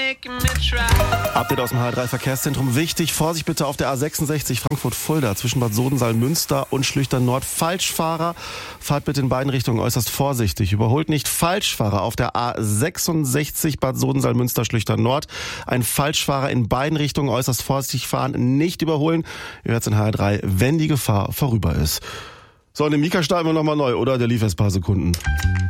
Update aus dem HR3 Verkehrszentrum. Wichtig, Vorsicht bitte auf der A66 Frankfurt-Fulda zwischen Bad Sodensaal-Münster und Schlüchtern-Nord. Falschfahrer, fahrt bitte in beiden Richtungen äußerst vorsichtig. Überholt nicht Falschfahrer auf der A66 Bad Sodensaal-Münster-Schlüchtern-Nord. Ein Falschfahrer in beiden Richtungen äußerst vorsichtig fahren, nicht überholen. Ihr hört es in HR3, wenn die Gefahr vorüber ist. So, und den Mika starten wir nochmal neu, oder? Der lief erst ein paar Sekunden.